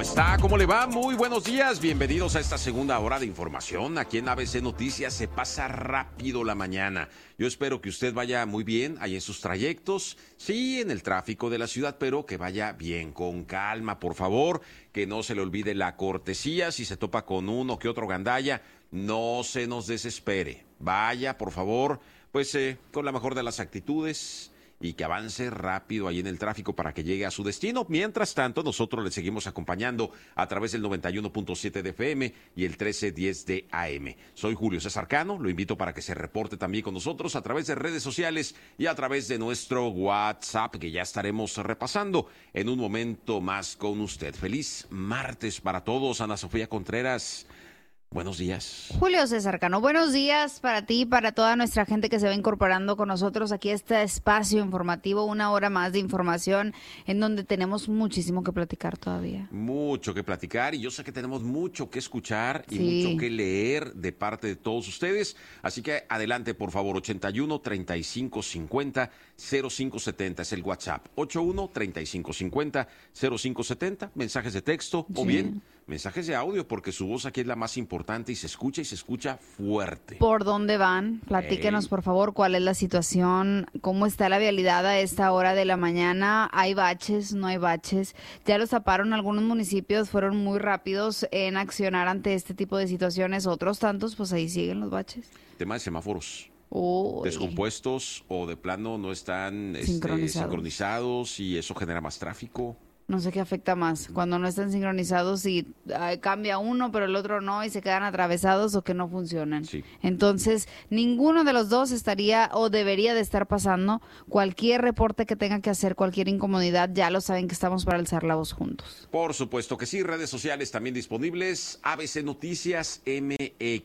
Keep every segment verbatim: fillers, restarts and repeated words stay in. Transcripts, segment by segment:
está? ¿Cómo le va? Muy buenos días. Bienvenidos a esta segunda hora de información. Aquí en A B C Noticias se pasa rápido la mañana. Yo espero que usted vaya muy bien ahí en sus trayectos. Sí, en el tráfico de la ciudad, pero que vaya bien, con calma, por favor. Que no se le olvide la cortesía. Si se topa con uno que otro gandalla, no se nos desespere. Vaya, por favor, pues eh, con la mejor de las actitudes y que avance rápido ahí en el tráfico para que llegue a su destino. Mientras tanto, nosotros le seguimos acompañando a través del noventa y uno punto siete de F M y el trece diez de A M. Soy Julio César Cano, lo invito para que se reporte también con nosotros a través de redes sociales y a través de nuestro WhatsApp, que ya estaremos repasando en un momento más con usted. Feliz martes para todos. Ana Sofía Contreras, buenos días. Julio César Cano, buenos días para ti y para toda nuestra gente que se va incorporando con nosotros aquí a este espacio informativo, una hora más de información en donde tenemos muchísimo que platicar todavía. Mucho que platicar y yo sé que tenemos mucho que escuchar y Sí. mucho que leer de parte de todos ustedes, así que adelante por favor. Ochenta y uno, treinta y cinco, cincuenta, cero cinco setenta es el WhatsApp. ochenta y uno, treinta y cinco, cincuenta, cero cinco setenta, mensajes de texto o Sí. bien mensajes de audio, porque su voz aquí es la más importante y se escucha y se escucha fuerte. ¿Por dónde van? Platíquenos, Ey. por favor, cuál es la situación, cómo está la vialidad a esta hora de la mañana. ¿Hay baches? ¿No hay baches? Ya los taparon algunos municipios, fueron muy rápidos en accionar ante este tipo de situaciones. Otros tantos, pues ahí siguen los baches. Tema de semáforos. Uy. Descompuestos o de plano no están este, Sincronizados. sincronizados y eso genera más tráfico. No sé qué afecta más, cuando no están sincronizados y ay, cambia uno, pero el otro no, y se quedan atravesados o que no funcionan. Sí. Entonces, ninguno de los dos estaría o debería de estar pasando. Cualquier reporte que tenga que hacer, cualquier incomodidad, ya lo saben que estamos para alzar la voz juntos. Por supuesto que sí, redes sociales también disponibles, A B C Noticias M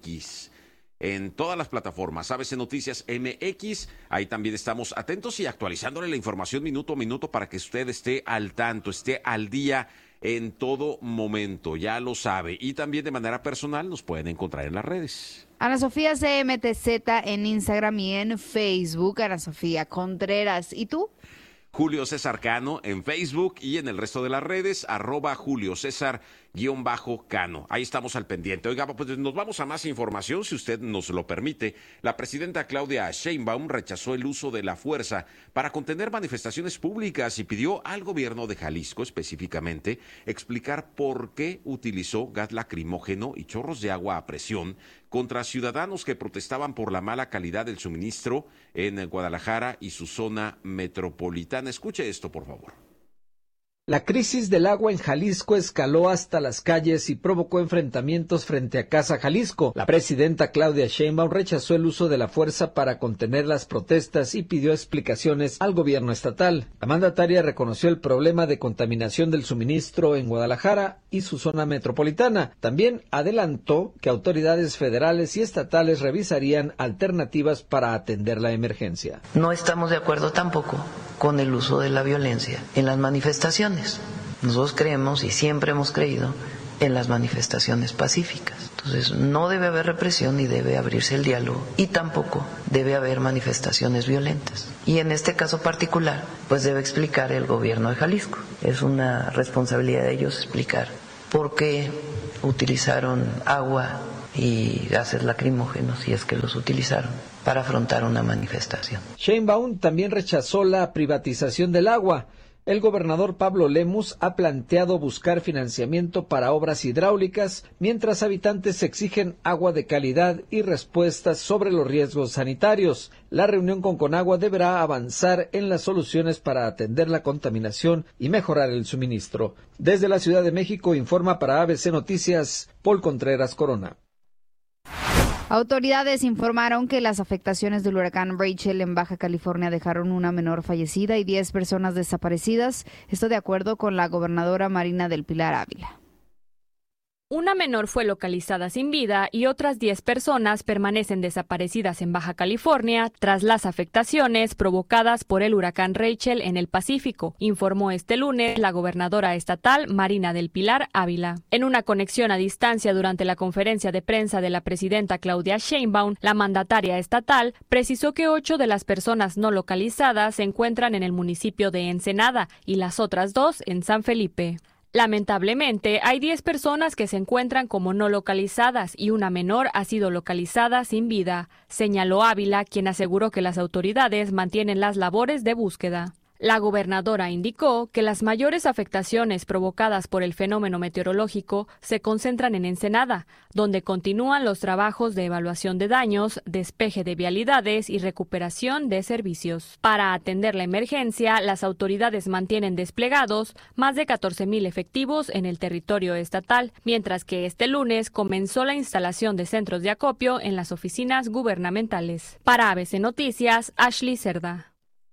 X. En todas las plataformas, A B C Noticias M X, ahí también estamos atentos y actualizándole la información minuto a minuto para que usted esté al tanto, esté al día en todo momento, ya lo sabe. Y también de manera personal nos pueden encontrar en las redes. Ana Sofía C M T Z en Instagram y en Facebook, Ana Sofía Contreras. ¿Y tú? Julio César Cano en Facebook y en el resto de las redes, arroba Julio César guión bajo Cano. Ahí estamos al pendiente. Oiga, pues nos vamos a más información, si usted nos lo permite. La presidenta Claudia Sheinbaum rechazó el uso de la fuerza para contener manifestaciones públicas y pidió al gobierno de Jalisco específicamente explicar por qué utilizó gas lacrimógeno y chorros de agua a presión contra ciudadanos que protestaban por la mala calidad del suministro en Guadalajara y su zona metropolitana. Escuche esto, por favor. La crisis del agua en Jalisco escaló hasta las calles y provocó enfrentamientos frente a Casa Jalisco. La presidenta Claudia Sheinbaum rechazó el uso de la fuerza para contener las protestas y pidió explicaciones al gobierno estatal. La mandataria reconoció el problema de contaminación del suministro en Guadalajara y su zona metropolitana. También adelantó que autoridades federales y estatales revisarían alternativas para atender la emergencia. No estamos de acuerdo tampoco con el uso de la violencia en las manifestaciones. Nosotros creemos y siempre hemos creído en las manifestaciones pacíficas. Entonces no debe haber represión ni debe abrirse el diálogo y tampoco debe haber manifestaciones violentas. Y en este caso particular, pues debe explicar el gobierno de Jalisco. Es una responsabilidad de ellos explicar por qué utilizaron agua y gases lacrimógenos, si es que los utilizaron, para afrontar una manifestación. Sheinbaum también rechazó la privatización del agua. El gobernador Pablo Lemus ha planteado buscar financiamiento para obras hidráulicas, mientras habitantes exigen agua de calidad y respuestas sobre los riesgos sanitarios. La reunión con Conagua deberá avanzar en las soluciones para atender la contaminación y mejorar el suministro. Desde la Ciudad de México informa para A B C Noticias, Paul Contreras Corona. Autoridades informaron que las afectaciones del huracán Rachel en Baja California dejaron una menor fallecida y diez personas desaparecidas. Esto de acuerdo con la gobernadora Marina del Pilar Ávila. Una menor fue localizada sin vida y otras diez personas permanecen desaparecidas en Baja California tras las afectaciones provocadas por el huracán Rachel en el Pacífico, informó este lunes la gobernadora estatal Marina del Pilar Ávila. En una conexión a distancia durante la conferencia de prensa de la presidenta Claudia Sheinbaum, la mandataria estatal precisó que ocho de las personas no localizadas se encuentran en el municipio de Ensenada y las otras dos en San Felipe. Lamentablemente, hay diez personas que se encuentran como no localizadas y una menor ha sido localizada sin vida, señaló Ávila, quien aseguró que las autoridades mantienen las labores de búsqueda. La gobernadora indicó que las mayores afectaciones provocadas por el fenómeno meteorológico se concentran en Ensenada, donde continúan los trabajos de evaluación de daños, despeje de vialidades y recuperación de servicios. Para atender la emergencia, las autoridades mantienen desplegados más de catorce mil efectivos en el territorio estatal, mientras que este lunes comenzó la instalación de centros de acopio en las oficinas gubernamentales. Para A B C Noticias, Ashley Cerda.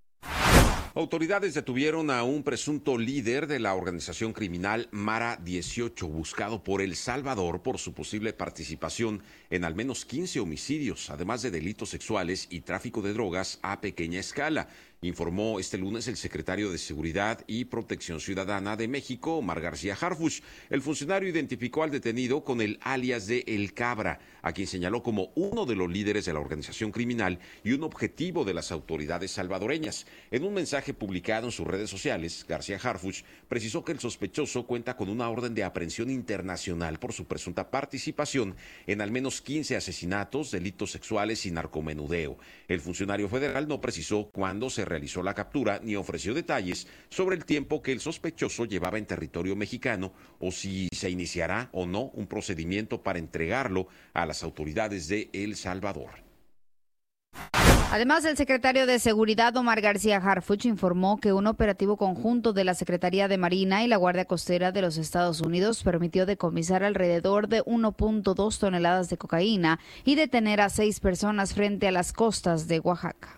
Autoridades detuvieron a un presunto líder de la organización criminal Mara dieciocho, buscado por El Salvador por su posible participación en al menos quince homicidios, además de delitos sexuales y tráfico de drogas a pequeña escala, informó este lunes el secretario de Seguridad y Protección Ciudadana de México, Omar García Harfuch. El funcionario identificó al detenido con el alias de El Cabra, a quien señaló como uno de los líderes de la organización criminal y un objetivo de las autoridades salvadoreñas. En un mensaje publicado en sus redes sociales, García Harfuch precisó que el sospechoso cuenta con una orden de aprehensión internacional por su presunta participación en al menos quince asesinatos, delitos sexuales y narcomenudeo. El funcionario federal no precisó cuándo se realizó la captura ni ofreció detalles sobre el tiempo que el sospechoso llevaba en territorio mexicano o si se iniciará o no un procedimiento para entregarlo a las autoridades de El Salvador. Además, el secretario de Seguridad, Omar García Harfuch, informó que un operativo conjunto de la Secretaría de Marina y la Guardia Costera de los Estados Unidos permitió decomisar alrededor de uno punto dos toneladas de cocaína y detener a seis personas frente a las costas de Oaxaca.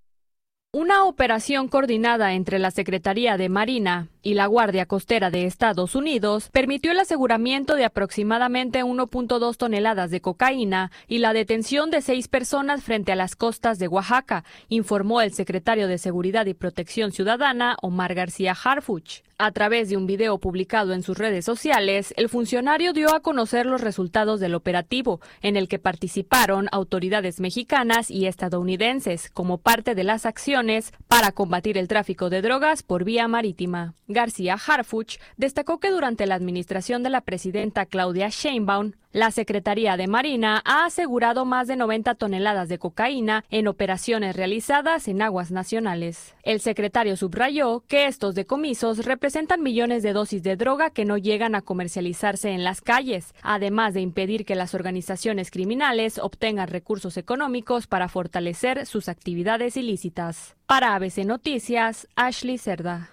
Una operación coordinada entre la Secretaría de Marina y la Guardia Costera de Estados Unidos permitió el aseguramiento de aproximadamente uno punto dos toneladas de cocaína y la detención de seis personas frente a las costas de Oaxaca, informó el secretario de Seguridad y Protección Ciudadana, Omar García Harfuch. A través de un video publicado en sus redes sociales, el funcionario dio a conocer los resultados del operativo, en el que participaron autoridades mexicanas y estadounidenses como parte de las acciones para combatir el tráfico de drogas por vía marítima. García Harfuch destacó que durante la administración de la presidenta Claudia Sheinbaum, la Secretaría de Marina ha asegurado más de noventa toneladas de cocaína en operaciones realizadas en aguas nacionales. El secretario subrayó que estos decomisos representan millones de dosis de droga que no llegan a comercializarse en las calles, además de impedir que las organizaciones criminales obtengan recursos económicos para fortalecer sus actividades ilícitas. Para A B C Noticias, Ashley Cerda.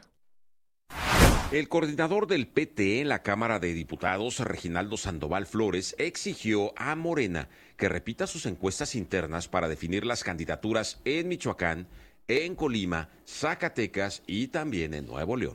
El coordinador del P T en la Cámara de Diputados, Reginaldo Sandoval Flores, exigió a Morena que repita sus encuestas internas para definir las candidaturas en Michoacán, en Colima, Zacatecas y también en Nuevo León.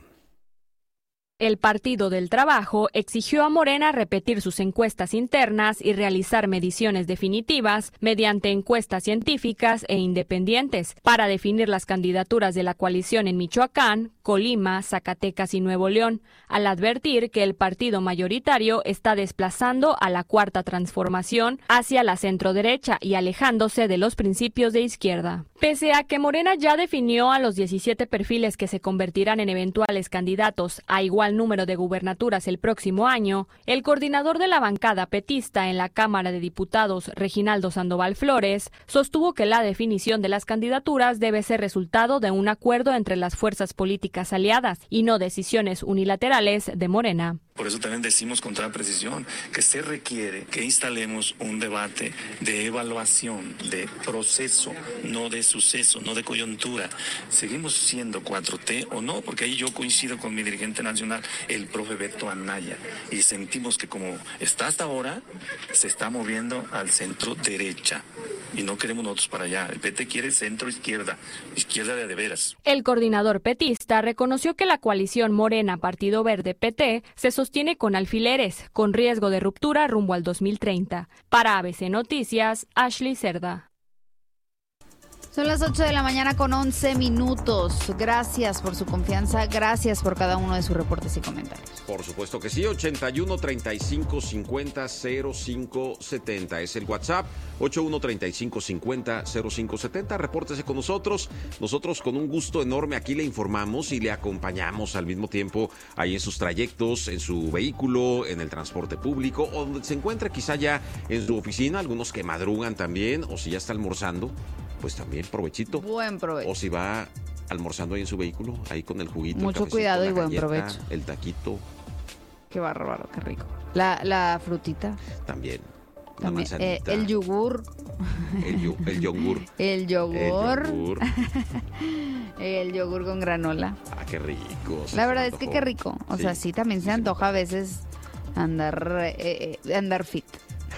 El Partido del Trabajo exigió a Morena repetir sus encuestas internas y realizar mediciones definitivas mediante encuestas científicas e independientes para definir las candidaturas de la coalición en Michoacán, Colima, Zacatecas y Nuevo León, al advertir que el partido mayoritario está desplazando a la Cuarta Transformación hacia la centroderecha y alejándose de los principios de izquierda. Pese a que Morena ya definió a los diecisiete perfiles que se convertirán en eventuales candidatos a igual número de gubernaturas el próximo año, el coordinador de la bancada petista en la Cámara de Diputados, Reginaldo Sandoval Flores, sostuvo que la definición de las candidaturas debe ser resultado de un acuerdo entre las fuerzas políticas aliadas y no decisiones unilaterales de Morena. Por eso también decimos con toda precisión que se requiere que instalemos un debate de evaluación, de proceso, no de suceso, no de coyuntura. ¿Seguimos siendo cuatro T o no? Porque ahí yo coincido con mi dirigente nacional, el profe Beto Anaya, y sentimos que como está hasta ahora, se está moviendo al centro derecha. Y no queremos nosotros para allá. El P T quiere centro-izquierda, izquierda de, de veras. El coordinador petista reconoció que la coalición Morena Partido Verde P T se sostiene con alfileres, con riesgo de ruptura rumbo al dos mil treinta. Para A B C Noticias, Ashley Cerda. Son las ocho de la mañana con once minutos. Gracias por su confianza, gracias por cada uno de sus reportes y comentarios. Por supuesto que sí, ochenta y uno, treinta y cinco, cincuenta, cero cinco setenta es el WhatsApp, ochenta y uno, treinta y cinco, cincuenta, cero cinco setenta. Repórtese con nosotros. Nosotros con un gusto enorme aquí le informamos y le acompañamos al mismo tiempo ahí en sus trayectos, en su vehículo, en el transporte público o donde se encuentra quizá ya en su oficina, algunos que madrugan también o si ya está almorzando. Pues también provechito. Buen provecho. O si va almorzando ahí en su vehículo, ahí con el juguito. Mucho el cuidado y buen galleta, provecho. El taquito. Qué bárbaro, qué rico. La, la frutita. También. Una También. manzanita. Eh, el yogur. El, yu, el yogur. El yogur. El yogur. El yogur con granola. Ah, qué rico. La verdad es que qué rico. O sí, sea, sí, también se sí, antoja a veces andar, eh, eh, andar fit.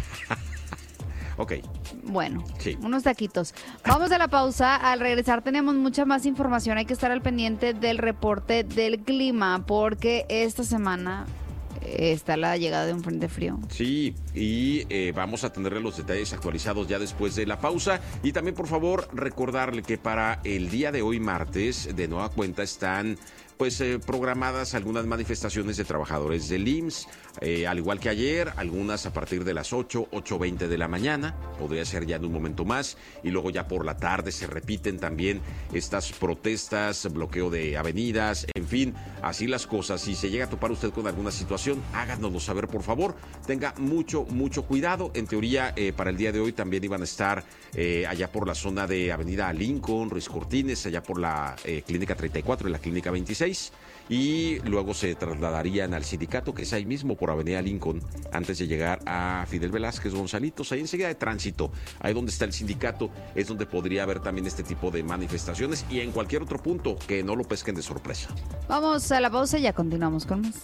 Ok. Bueno, sí. Unos taquitos. Vamos a la pausa. Al regresar tenemos mucha más información. Hay que estar al pendiente del reporte del clima porque esta semana eh, está la llegada de un frente frío. Sí, y eh, vamos a tenerle los detalles actualizados ya después de la pausa. Y también, por favor, recordarle que para el día de hoy, martes, de nueva cuenta están pues eh, programadas algunas manifestaciones de trabajadores del I M S S, eh, al igual que ayer, algunas a partir de las ocho, ocho veinte de la mañana, podría ser ya en un momento más, y luego ya por la tarde se repiten también estas protestas, bloqueo de avenidas, en fin, así las cosas. Si se llega a topar usted con alguna situación, háganoslo saber, por favor, tenga mucho, mucho cuidado. En teoría, eh, para el día de hoy también iban a estar eh, allá por la zona de Avenida Lincoln, Ruiz Cortines, allá por la eh, Clínica treinta y cuatro y la Clínica veintiséis, y luego se trasladarían al sindicato, que es ahí mismo por Avenida Lincoln, antes de llegar a Fidel Velázquez Gonzalitos, ahí enseguida de tránsito, ahí donde está el sindicato, es donde podría haber también este tipo de manifestaciones, y en cualquier otro punto que no lo pesquen de sorpresa. Vamos a la pausa y ya continuamos con más.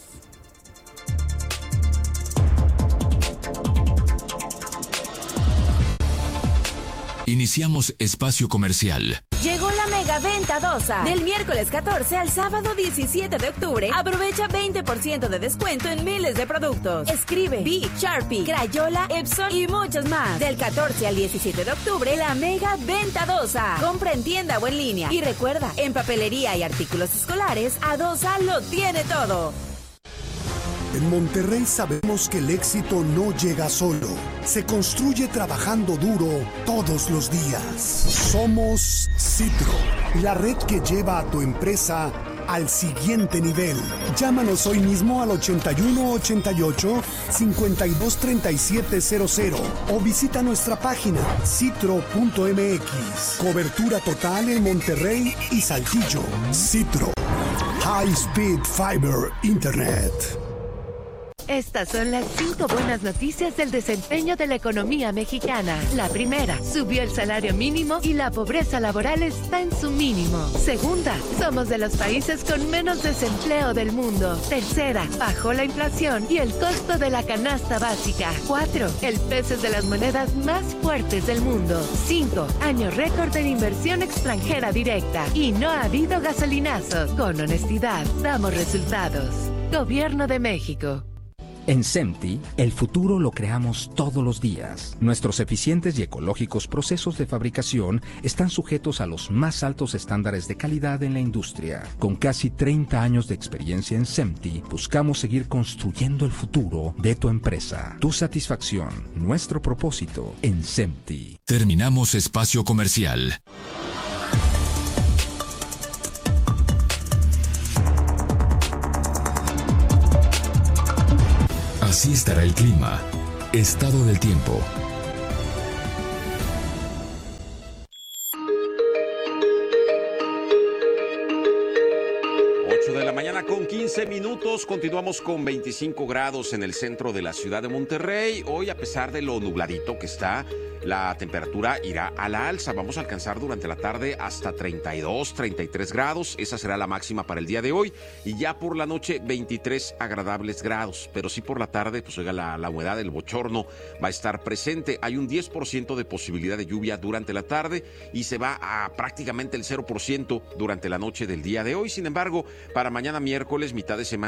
Iniciamos espacio comercial. Llegó la mega venta Dosa. Del miércoles catorce al sábado diecisiete de octubre, aprovecha veinte por ciento de descuento en miles de productos. Escribe, Bic, Sharpie, Crayola, Epson y muchos más. Del catorce al diecisiete de octubre, la mega venta Dosa. Compra en tienda o en línea. Y recuerda, en papelería y artículos escolares, Adosa lo tiene todo. En Monterrey sabemos que el éxito no llega solo, se construye trabajando duro todos los días. Somos Citro, la red que lleva a tu empresa al siguiente nivel. Llámanos hoy mismo al ochenta y uno ochenta y ocho, cincuenta y dos treinta y siete cero cero o visita nuestra página citro punto m x. Cobertura total en Monterrey y Saltillo. Citro, High Speed Fiber Internet. Estas son las cinco buenas noticias del desempeño de la economía mexicana. La primera, subió el salario mínimo y la pobreza laboral está en su mínimo. Segunda, somos de los países con menos desempleo del mundo. Tercera, bajó la inflación y el costo de la canasta básica. Cuatro, el peso es de las monedas más fuertes del mundo. Cinco, año récord en inversión extranjera directa. Y no ha habido gasolinazos. Con honestidad, damos resultados. Gobierno de México. En SEMTI, el futuro lo creamos todos los días. Nuestros eficientes y ecológicos procesos de fabricación están sujetos a los más altos estándares de calidad en la industria. Con casi treinta años de experiencia en SEMTI, buscamos seguir construyendo el futuro de tu empresa. Tu satisfacción, nuestro propósito en SEMTI. Terminamos espacio comercial. Así estará el clima. Estado del tiempo. ocho de la mañana con quince minutos. Continuamos con veinticinco grados en el centro de la ciudad de Monterrey. Hoy, a pesar de lo nubladito que está, la temperatura irá a la alza. Vamos a alcanzar durante la tarde hasta treinta y dos, treinta y tres grados. Esa será la máxima para el día de hoy. Y ya por la noche, veintitrés agradables grados. Pero sí por la tarde, pues oiga, la, la humedad, el bochorno va a estar presente. Hay un diez por ciento de posibilidad de lluvia durante la tarde y se va a prácticamente el cero por ciento durante la noche del día de hoy. Sin embargo, para mañana miércoles, mitad de semana,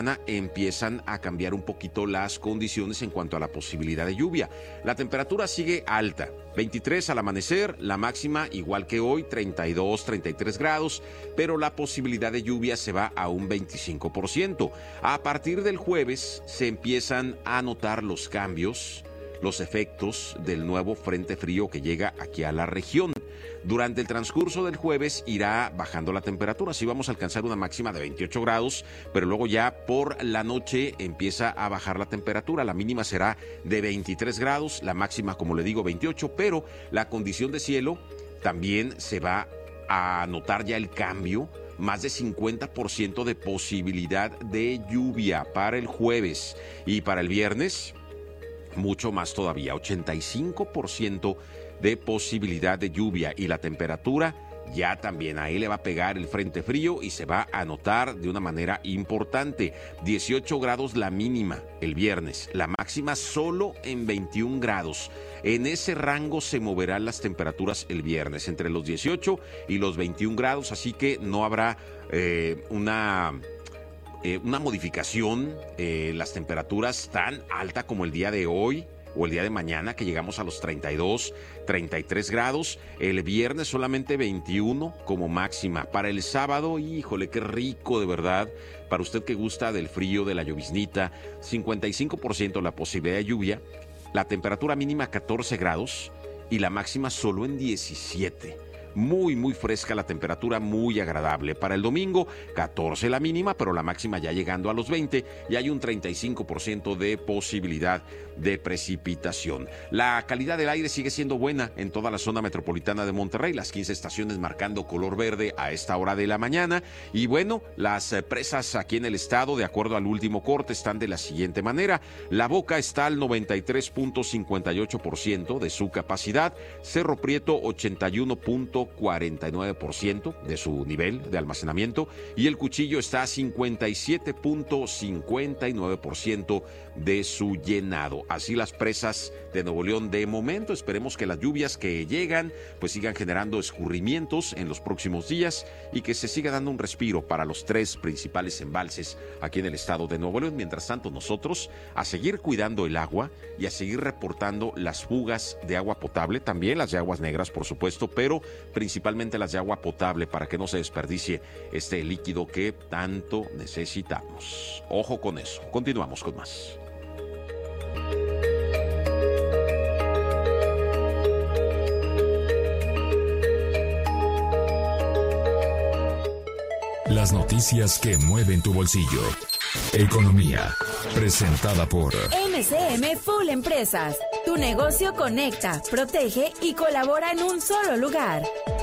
semana empiezan a cambiar un poquito las condiciones en cuanto a la posibilidad de lluvia. La temperatura sigue alta, veintitrés al amanecer, la máxima igual que hoy, treinta y dos, treinta y tres grados, pero la posibilidad de lluvia se va a un veinticinco por ciento. A partir del jueves se empiezan a notar los cambios, los efectos del nuevo frente frío que llega aquí a la región. Durante el transcurso del jueves irá bajando la temperatura, sí vamos a alcanzar una máxima de veintiocho grados, pero luego ya por la noche empieza a bajar la temperatura, la mínima será de veintitrés grados, la máxima, como le digo, veintiocho, pero la condición de cielo también se va a notar ya el cambio, más de cincuenta por ciento de posibilidad de lluvia para el jueves y para el viernes, mucho más todavía, ochenta y cinco por ciento de posibilidad de lluvia y la temperatura ya también ahí le va a pegar el frente frío y se va a notar de una manera importante. dieciocho grados la mínima el viernes, la máxima solo en veintiún grados. En ese rango se moverán las temperaturas el viernes, entre los dieciocho y los veintiún grados, así que no habrá eh, una... Eh, una modificación, eh, las temperaturas tan alta como el día de hoy o el día de mañana, que llegamos a los treinta y dos, treinta y tres grados. El viernes solamente veintiuno como máxima. Para el sábado, híjole, qué rico de verdad. Para usted que gusta del frío, de la lloviznita, cincuenta y cinco por ciento la posibilidad de lluvia. La temperatura mínima catorce grados y la máxima solo en diecisiete. Muy, muy fresca la temperatura, muy agradable. Para el domingo, catorce la mínima, pero la máxima ya llegando a los veinte y hay un treinta y cinco por ciento de posibilidad de precipitación. La calidad del aire sigue siendo buena en toda la zona metropolitana de Monterrey, las quince estaciones marcando color verde a esta hora de la mañana. Y bueno, las presas aquí en el estado, de acuerdo al último corte, están de la siguiente manera. La Boca está al noventa y tres punto cincuenta y ocho por ciento de su capacidad, Cerro Prieto ochenta y uno punto cuarenta y nueve por ciento de su nivel de almacenamiento y el Cuchillo está a cincuenta y siete punto cincuenta y nueve por ciento de su llenado. Así las presas de Nuevo León de momento. Esperemos que las lluvias que llegan pues sigan generando escurrimientos en los próximos días y que se siga dando un respiro para los tres principales embalses aquí en el estado de Nuevo León. Mientras tanto, nosotros a seguir cuidando el agua y a seguir reportando las fugas de agua potable, también las de aguas negras, por supuesto, pero principalmente las de agua potable para que no se desperdicie este líquido que tanto necesitamos. Ojo con eso. Continuamos con más. Las noticias que mueven tu bolsillo. Economía, presentada por M C M Full Empresas. Tu negocio conecta, protege y colabora en un solo lugar.